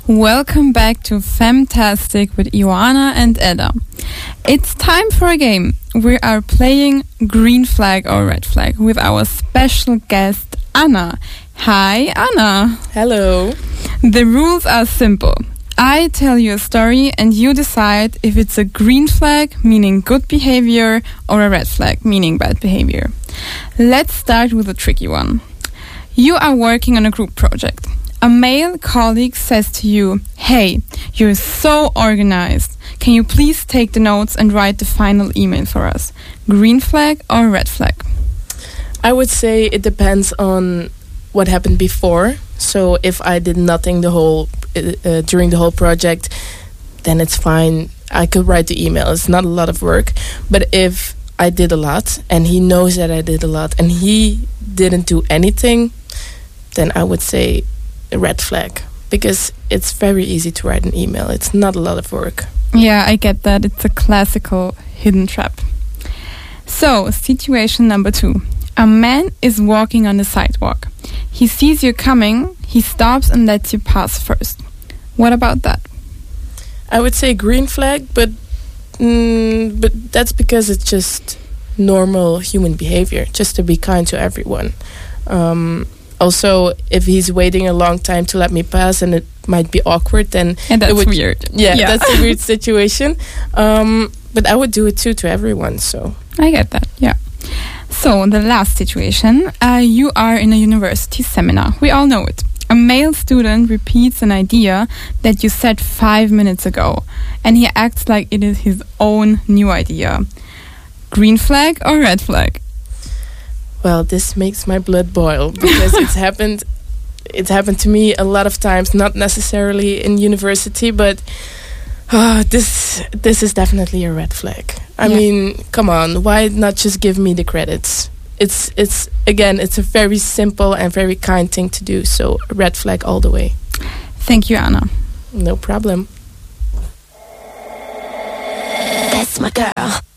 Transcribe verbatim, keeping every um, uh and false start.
Welcome back to Femtastic with Ioana and Edda. It's time for a game. We are playing Green Flag or Red Flag with our special guest Anna. Hi Anna. Hello. The rules are simple. I tell you a story and you decide if it's a green flag, meaning good behavior, or a red flag, meaning bad behavior. Let's start with a tricky one. You are working on a group project. A male colleague says to you, "Hey, you're so organized. Can you please take the notes and write the final email for us?" Green flag or red flag? I would say it depends on what happened before. So if I did nothing the whole uh, during the whole project, then it's fine. I could write the email. It's not a lot of work. But if I did a lot and he knows that I did a lot and he didn't do anything, then I would say a red flag, because it's very easy to write an email. It's not a lot of work. Yeah, I get that. It's a classical hidden trap. So, situation number two. A man is walking on the sidewalk. He sees you coming, he stops and lets you pass first. What about that? I would say green flag, but mm, but that's because it's just normal human behavior, just to be kind to everyone. Um, Also, if he's waiting a long time to let me pass and it might be awkward, then... And that's it would, weird. Yeah, yeah, that's a weird situation. Um, but I would do it too to everyone, so... I get that, yeah. So, the last situation. Uh, you are in a university seminar. We all know it. A male student repeats an idea that you said five minutes ago, and he acts like it is his own new idea. Green flag or red flag? Well, this makes my blood boil because it's happened. It's happened to me a lot of times, not necessarily in university, but uh, this this is definitely a red flag. I Yeah. mean, come on, why not just give me the credits? It's it's again, it's a very simple and very kind thing to do. So a red flag all the way. Thank you, Anna. No problem. That's my girl.